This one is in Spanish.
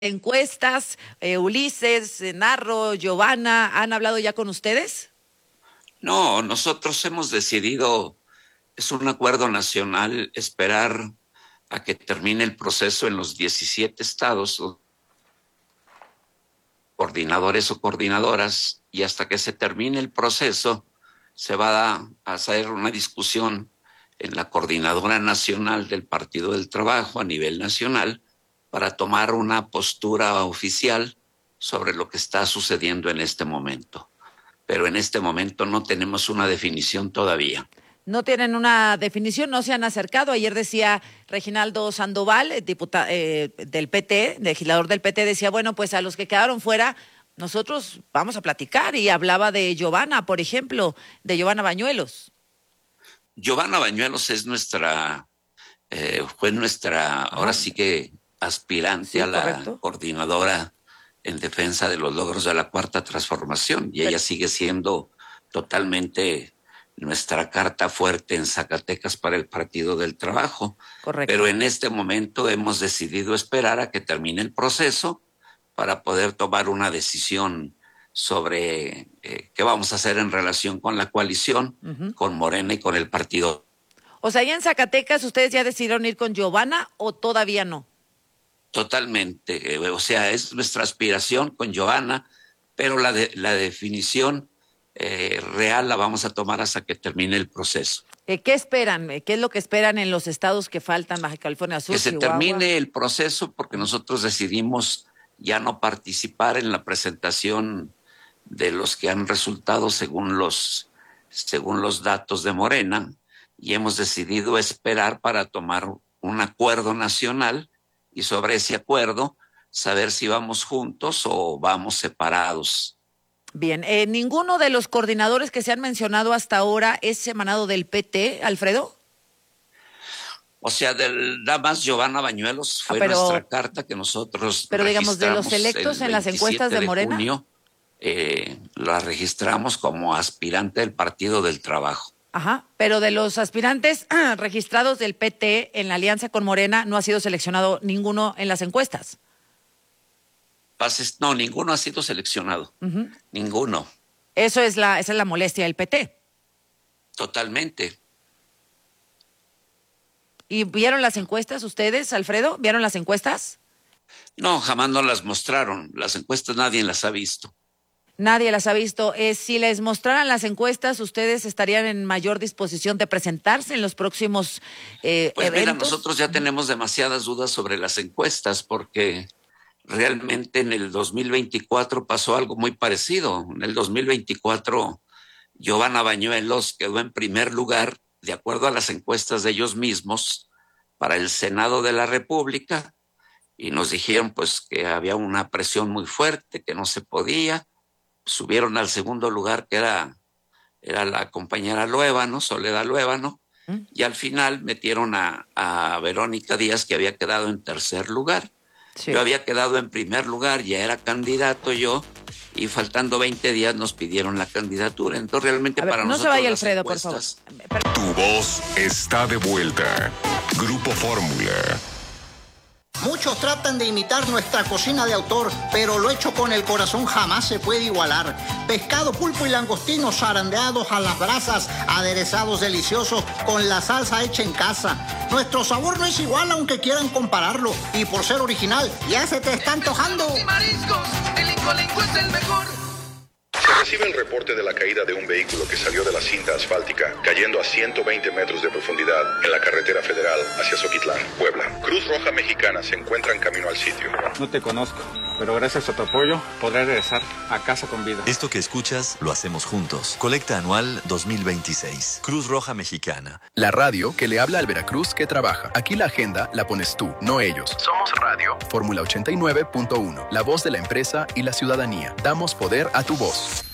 encuestas, Ulises, Narro, Giovanna, ¿han hablado ya con ustedes? No, nosotros hemos decidido, es un acuerdo nacional, esperar a que termine el proceso en los 17 estados, coordinadores o coordinadoras, y hasta que se termine el proceso se va a hacer una discusión en la Coordinadora Nacional del Partido del Trabajo a nivel nacional para tomar una postura oficial sobre lo que está sucediendo en este momento. Pero en este momento no tenemos una definición todavía. No tienen una definición, no se han acercado. Ayer decía Reginaldo Sandoval, del PT, legislador del PT, decía, bueno, pues a los que quedaron fuera, nosotros vamos a platicar. Y hablaba de Giovanna, por ejemplo, de Giovanna Bañuelos. Giovanna Bañuelos es fue nuestra, ahora sí que aspirante Sí, a la correcto. coordinadora en defensa de los logros de la Cuarta Transformación, y ella sigue siendo totalmente nuestra carta fuerte en Zacatecas para el Partido del Trabajo. Correcto. Pero en este momento hemos decidido esperar a que termine el proceso para poder tomar una decisión sobre qué vamos a hacer en relación con la coalición, con Morena y con el partido. O sea, ¿ya en Zacatecas ustedes ya decidieron ir con Giovanna o todavía no? Totalmente, o sea, es nuestra aspiración con Giovanna, pero la definición real la vamos a tomar hasta que termine el proceso. ¿Qué esperan? ¿Qué es lo que esperan en los estados que faltan, Baja California Sur, Que se Chihuahua? termine el proceso porque nosotros decidimos ya no participar en la presentación de los que han resultado según los datos de Morena, y hemos decidido esperar para tomar un acuerdo nacional y sobre ese acuerdo saber si vamos juntos o vamos separados. Bien, ¿ninguno de los coordinadores que se han mencionado hasta ahora es emanado del PT, Alfredo? O sea, nada más Giovanna Bañuelos fue nuestra carta que nosotros pero digamos, de los electos en las encuestas de Morena. Junio, la registramos como aspirante del Partido del Trabajo. Ajá, pero de los aspirantes registrados del PT en la alianza con Morena no ha sido seleccionado ninguno en las encuestas. No, ninguno ha sido seleccionado. Ninguno. Esa es la molestia del PT. Totalmente. ¿Y vieron las encuestas ustedes, Alfredo? ¿Vieron las encuestas? No, jamás nos las mostraron. Las encuestas nadie las ha visto. Nadie las ha visto. Si les mostraran las encuestas, ¿ustedes estarían en mayor disposición de presentarse en los próximos eventos? Mira, nosotros ya tenemos demasiadas dudas sobre las encuestas porque realmente en el 2024 pasó algo muy parecido. En el 2024, Giovanna Bañuelos quedó en primer lugar, de acuerdo a las encuestas de ellos mismos, para el Senado de la República, y nos dijeron pues que había una presión muy fuerte, que no se podía. Subieron al segundo lugar, que era la compañera Luébano, Soledad Luébano, y al final metieron a Verónica Díaz, que había quedado en tercer lugar. Sí. Yo había quedado en primer lugar, ya era candidato yo, y faltando 20 días nos pidieron la candidatura. Entonces realmente para nosotros no se vaya, Alfredo, por favor. Tu voz está de vuelta. Grupo Fórmula. Muchos tratan de imitar nuestra cocina de autor, pero lo hecho con el corazón jamás se puede igualar. Pescado, pulpo y langostinos zarandeados a las brasas, aderezados deliciosos con la salsa hecha en casa. Nuestro sabor no es igual aunque quieran compararlo, y por ser original ya se te está antojando. Mariscos, el Incolenco es el mejor. Se recibe el reporte de la caída de un vehículo que salió de la cinta asfáltica, cayendo a 120 metros de profundidad en la carretera federal hacia Zoquitlán, Puebla. Cruz Roja Mexicana se encuentra en camino al sitio. No te conozco, pero gracias a tu apoyo podré regresar a casa con vida. Esto que escuchas lo hacemos juntos. Colecta anual 2026. Cruz Roja Mexicana. La radio que le habla al Veracruz que trabaja. Aquí la agenda la pones tú, no ellos. Somos radio. Fórmula 89.1. La voz de la empresa y la ciudadanía. Damos poder a tu voz.